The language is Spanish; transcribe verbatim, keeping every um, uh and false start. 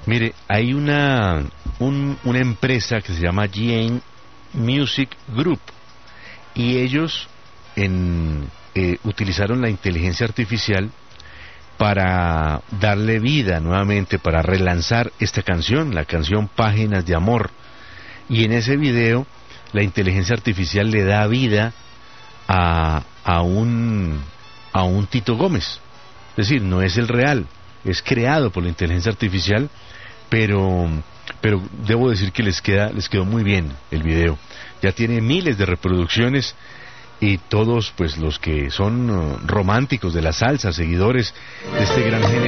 Mire, hay una, un, una empresa que se llama G N Music Group y ellos en, eh, utilizaron la inteligencia artificial para darle vida nuevamente, para relanzar esta canción, la canción Páginas de Amor. Y en ese video la inteligencia artificial le da vida a, a un a un Tito Gómez. Es decir, no es el real, es creado por la inteligencia artificial, pero pero debo decir que les queda les quedó muy bien el video. Ya tiene miles de reproducciones y todos pues los que son uh, románticos de la salsa, seguidores de este gran género